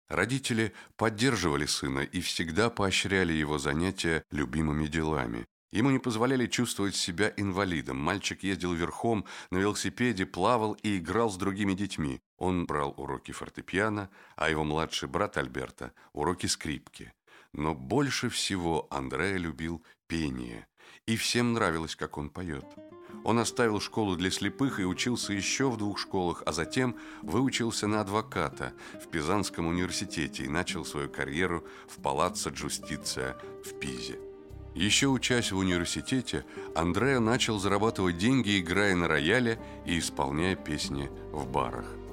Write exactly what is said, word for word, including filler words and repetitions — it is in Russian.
Родители поддерживали сына и всегда поощряли его занятия любимыми делами. Ему не позволяли чувствовать себя инвалидом. Мальчик ездил верхом, на велосипеде, плавал и играл с другими детьми. Он брал уроки фортепиано, а его младший брат Альберто – уроки скрипки. Но больше всего Андреа любил пение, и всем нравилось, как он поет. Он оставил школу для слепых и учился еще в двух школах, а затем выучился на адвоката в Пизанском университете и начал свою карьеру в Палаццо Джустиция в Пизе. Еще учась в университете, Андреа начал зарабатывать деньги, играя на рояле и исполняя песни в барах.